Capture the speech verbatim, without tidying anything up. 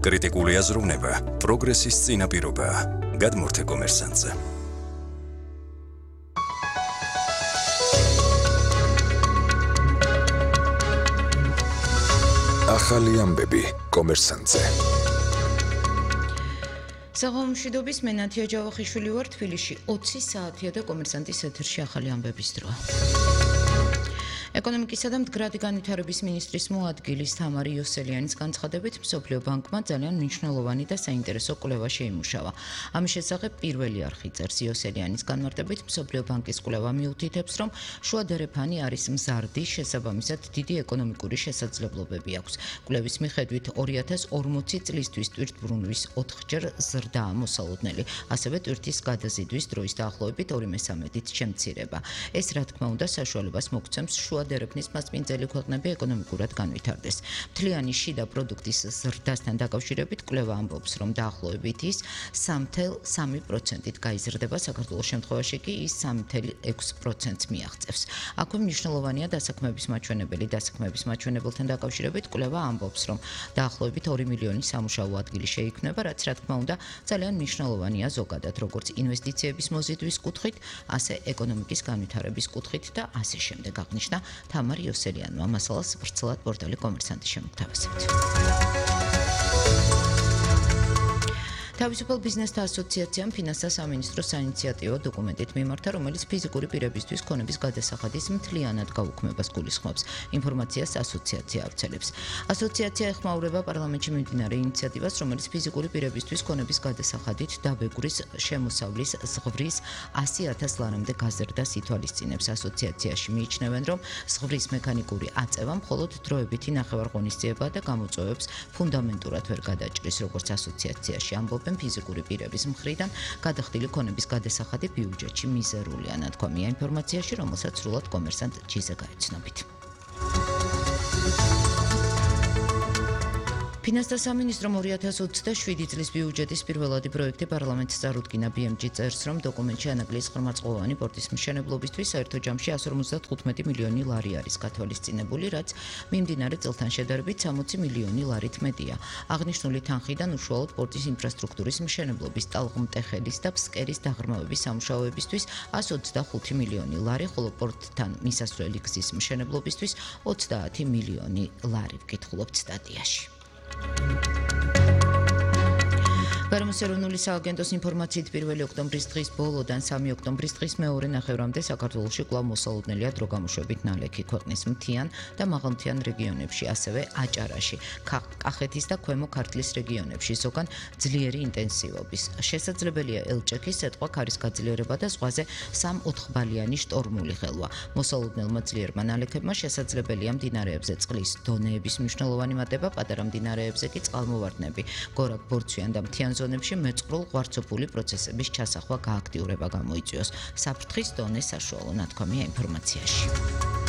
კრიტიკული აზროვნება, პროგრესის წინაპირობა. გადმორთე კომერსანტზე. ახალი ამბები კომერსანტზე. საღამომშვიდობის მე ნათია ჯავახიშვილი ვარ თბილისში ოცი საათია და კომერსანტის ეთერში ახალი ამბების დროა. ეკონომიკისა და მდგრადი განვითარების მინისტრის მოადგილის თამარი იოსელიანის განცხადებით მსოფლიო ბანკმა ძალიან მნიშვნელოვანი და საინტერესო კვლევა შეიმუშავა. ამის შესახებ პირველი არხი წერს იოსელიანის განმარტებით მსოფლიო ბანკის კვლევა მიუთითებს, რომ შუადერეფანი არის მზარდი, შესაბამისად დიდი ეკონომიკური შესაძლებლობები აქვს. კვლევის მიხედვით ორი ათას ორმოცი წლისთვის ტვირთბრუნვის ოთხჯერ ზრდაა მოსალოდნელი, ასევე ტვირთის გადაზიდვის დროის დაახლოებით ორი მესამედით შემცირება. ეს რა თქმა უნდა საშუალებას მოგცემს შუადერეფნის მასპინძელი ქვეყნები ეკონომიკურად განვითარდეს. მთლიანი შიდა პროდუქტის ზრდასთან დაკავშირებით კვლევა ამბობს, რომ დაახლოებით ის სამი ფაصლ სამი პროცენტით გაიზრდება, საქართველოს შემთხვევაში კი ის სამი ფაصლ ექვსი პროცენტს მიაღწევს. აქვე მნიშვნელოვანია დასაქმების მაჩვენებელი. დასაქმების მაჩვენებელთან დაკავშირებით კვლევა ამბობს, რომ დაახლოებით ორი მილიონი სამუშაო ადგილი შეიქმნება, რაც რა თქმა უნდა ძალიან მნიშვნელოვანია ზოგადად, როგორც ინვესტიციების მოზიდვის კუთხით, ასე ეკონომიკის განვითარების კუთხით და ასე შემდეგ აღნიშნა თამარი იოსელიანმა. მასალას ვრცელად პორტალი კომერსანტი შემოგთავაზებთ. თავისუფალ ბიზნესთა ასოციაციამ ფინანსთა სამინისტროს საინიციატივო დოკუმენტით მიმართა, რომელიც ფიზიკური პირებისთვის ქონების გადასახადის მთლიანად გაუქმებას გულისხმობს. ინფორმაციას ასოციაცია ავრცელებს. ასოციაცია ეხმაურება პარლამენტში მიმდინარე ინიციატივას, რომელიც ფიზიკური პირებისთვის ქონების გადასახადით დაბეგვრის შემოსავლის ზღვრის ასი ათას ლარამდე გაზრდას ითვალისწინებს. ასოციაციაში მიიჩნევენ, რომ ზღვრის მექანიკური აწევა მხოლოდ დროებითი ნახევარღონისძიება და გამოწვევებს ფუნდამენტურად ვერ გადაჭრის, როგორც ასოციაციაში ამბობენ ფიზიკური პირების მხრიდან გადახდილი ქონების გადასახადი ბიუჯეტში მიზერულია, ნათქვამია ინფორმაციაში, რომელსაც სრულად კომერსანტ ჯიზე გაეცნობით. ფინანსთა სამინისტრომ ორი ათას ოცდაშვიდი წლის ბიუჯეტის პირველადი პროექტი პარლამენტს წარუდგინა. ბი ემ ჯი წერს, რომ დოკუმენტში ანაგლის ღრმაწყლოვანი პორტის მშენებლობისთვის საერთო ჯამში εκατს ორმოცდათხუთმეტი მილიონი ლარი არის გათვალისწინებული, რაც მიმდინარე წელთან შედარებით სამოცი მილიონი ლარით მეტია. აღნიშნული თანხიდან უშუალოდ პორტის ინფრასტრუქტურის მშენებლობის, ტალღმტეხელის და ფსკერის დაღრმავების სამუშაოებისთვის εκατს ოცდახუთი მილიონი ლარი, ხოლო პორტთან მისასვლელი გზის მშენებლობისთვის ოცდაათი მილიონი ლარი. ვკითხულობთ სტატიაში. გარემოს ეროვნული სააგენტოს ინფორმაციით პირველი ოქტომბრის დღის ბოლოდან სამი ოქტომბრის დღის მეორე ნახევრამდე საქართველოში კვლავ მოსალოდნელია დრო გამოშვებით ნალექი ქვეყნის მთიან და მაღალმთიან რეგიონებში, ასევე აჭარაში, კახეთის და ქვემო ქართლის რეგიონებში ზოგან ძლიერი ინტენსივობის. შესაძლებელია ელჭექის, სეტყვა, ქარის გაძლიერება და ზღვაზე სამ-ოთხბალიანი შტორმული ღელვა. მოსალოდნელმა ძლიერმა ნალექებმა შესაძლებელია მდინარეებზე წყლის დონეების მნიშვნელოვანი მატება, პატარა მდინარეებზე კი წყალმოვარდნები, გორაკ, ბორცვიან და მთიან ზონებში მეწყრულ ღვარცოფული პროცესების ჩასახვა გააქტიურება გამოიწვიოს. საფრთხის დონე საშუალო, ნათქვამია ინფორმაციაში.